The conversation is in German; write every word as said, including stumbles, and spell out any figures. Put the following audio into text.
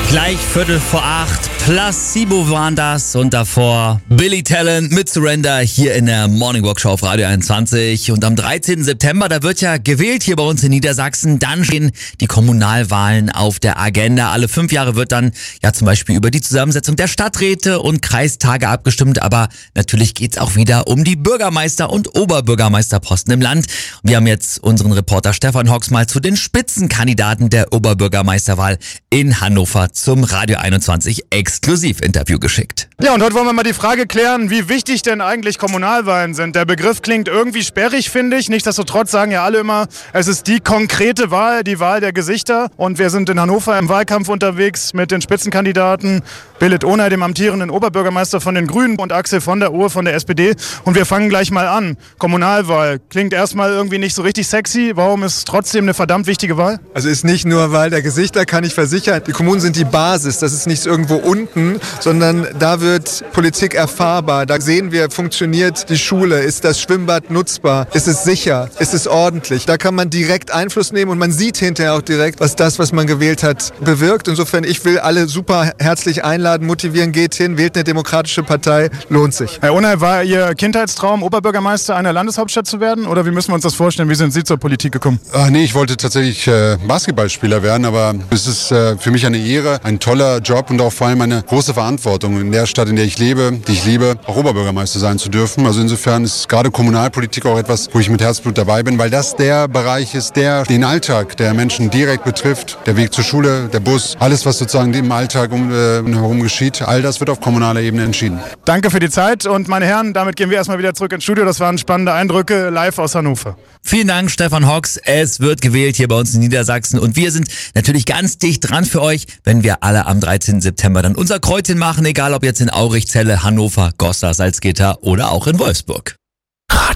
Gleich Viertel vor acht, Placebo waren das und davor Billy Talent mit Surrender hier in der Morning Walk Show auf Radio einundzwanzig. Und am dreizehnten September, da wird ja gewählt hier bei uns in Niedersachsen, dann stehen die Kommunalwahlen auf der Agenda. Alle fünf Jahre wird dann ja zum Beispiel über die Zusammensetzung der Stadträte und Kreistage abgestimmt, aber natürlich geht's auch wieder um die Bürgermeister- und Oberbürgermeisterposten im Land. Wir haben jetzt unseren Reporter Stefan Hocks mal zu den Spitzenkandidaten der Oberbürgermeisterwahl in Hannover zum Radio einundzwanzig Exklusiv-Interview geschickt. Ja, und heute wollen wir mal die Frage klären, wie wichtig denn eigentlich Kommunalwahlen sind. Der Begriff klingt irgendwie sperrig, finde ich. Nichtsdestotrotz sagen ja alle immer, es ist die konkrete Wahl, die Wahl der Gesichter. Und wir sind in Hannover im Wahlkampf unterwegs mit den Spitzenkandidaten Billit Ohnay, dem amtierenden Oberbürgermeister von den Grünen, und Axel von der Ohe von der S P D. Und wir fangen gleich mal an. Kommunalwahl klingt erstmal irgendwie nicht so richtig sexy. Warum ist es trotzdem eine verdammt wichtige Wahl? Also ist nicht nur Wahl der Gesichter, kann ich versichern. Die Kommunen sind die Basis. Das ist nicht irgendwo unten, sondern da wird Politik erfahrbar. Da sehen wir, funktioniert die Schule, ist das Schwimmbad nutzbar, ist es sicher, ist es ordentlich. Da kann man direkt Einfluss nehmen und man sieht hinterher auch direkt, was das, was man gewählt hat, bewirkt. Insofern, ich will alle super herzlich einladen, motivieren, geht hin, wählt eine demokratische Partei, lohnt sich. Herr Ohnay, war Ihr Kindheitstraum, Oberbürgermeister einer Landeshauptstadt zu werden? Oder wie müssen wir uns das vorstellen? Wie sind Sie zur Politik gekommen? Ach nee, ich wollte tatsächlich äh, Basketballspieler werden, aber es ist äh, für mich eine Ehre, ein toller Job und auch vor allem eine große Verantwortung in der Stadt, in der ich lebe, die ich liebe, auch Oberbürgermeister sein zu dürfen. Also insofern ist gerade Kommunalpolitik auch etwas, wo ich mit Herzblut dabei bin, weil das der Bereich ist, der den Alltag der Menschen direkt betrifft. Der Weg zur Schule, der Bus, alles, was sozusagen im Alltag um, äh, herum geschieht, all das wird auf kommunaler Ebene entschieden. Danke für die Zeit und meine Herren, damit gehen wir erstmal wieder zurück ins Studio. Das waren spannende Eindrücke live aus Hannover. Vielen Dank, Stefan Hocks. Es wird gewählt hier bei uns in Niedersachsen und wir sind natürlich ganz dicht dran für euch, wenn wir alle am dreizehnten September dann unser Kreuzchen machen, egal ob jetzt in Aurich, Celle, Hannover, Goslar, Salzgitter oder auch in Wolfsburg.